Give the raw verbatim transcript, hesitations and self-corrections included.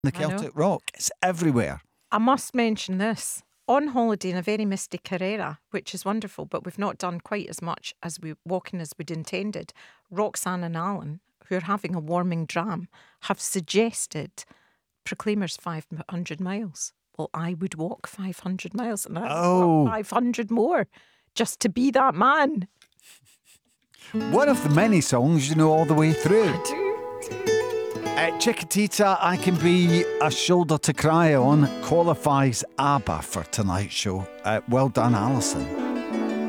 the Celtic rock. It's everywhere. I must mention this. On holiday in a very misty Carrera, which is wonderful, but we've not done quite as much as we walking as we'd intended. Roxanne and Alan, who are having a warming dram, have suggested Proclaimers five hundred miles. Well, I would walk five hundred miles and I Oh. five hundred more just to be that man. One of the many songs you know all the way through. I do. Uh, Chiquitita, I Can Be a Shoulder to Cry On, qualifies ABBA for tonight's show. Uh, well done, Alison.